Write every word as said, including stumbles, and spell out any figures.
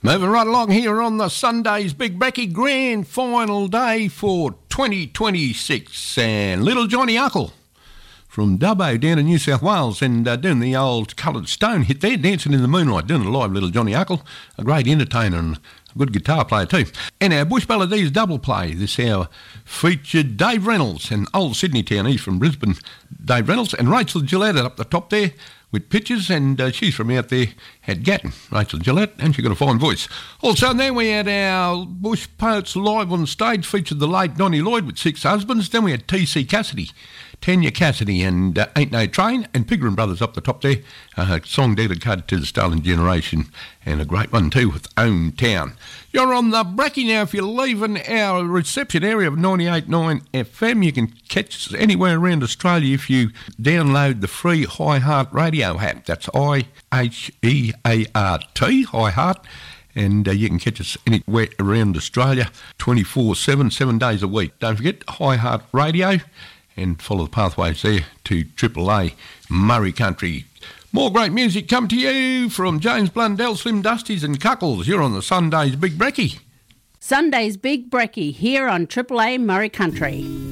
Moving right along here on the Sunday's Big Brekkie grand final day for twenty twenty-six, and little Johnny Uckle from Dubbo down in New South Wales, and uh, doing the old coloured stone hit there, Dancing in the Moonlight, doing it live, little Johnny Uckle, a great entertainer and a good guitar player too. And our Bush Balladees double play, this hour featured Dave Reynolds, and old Sydney town, he's from Brisbane, Dave Reynolds, and Rachel Gillette up the top there with pictures, and uh, she's from out there at Gatton, Rachel Gillette, and she's got a fine voice. Also, then we had our Bush Poets live on stage, featured the late Donnie Lloyd with Six Husbands. Then we had T C Cassidy, Tanya Cassidy, and uh, Ain't No Train, and Pigram Brothers up the top there, uh, a song dedicated to the Starling generation, and a great one too with Own Town. You're on the Brekkie now. If you're leaving our reception area of ninety-eight point nine F M, you can catch us anywhere around Australia if you download the free iHeart Radio app. That's I H E A R T, iHeart, and uh, you can catch us anywhere around Australia twenty-four seven, seven days a week. Don't forget iHeart Radio, and follow the pathways there to Triple A Murray Country. More great music come to you from James Blundell, Slim Dusties and Cuckles. You're on the Sunday's Big Brekkie. Sunday's Big Brekkie here on Triple A Murray Country.